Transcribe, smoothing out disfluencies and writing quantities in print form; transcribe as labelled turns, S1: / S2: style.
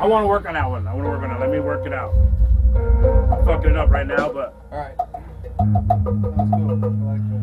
S1: I want to work on that one. I want to work on it. Let me work it out. I'm fucking it up right now, but.
S2: All right. That's cool. I like that.